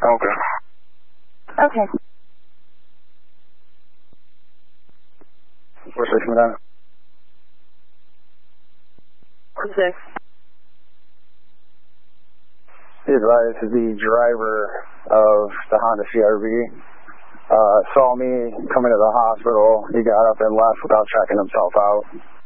Okay. Okay. Where's this coming down? Who's this? This is the driver of the Honda CR-V. Saw me coming to the hospital. He got up and left without checking himself out.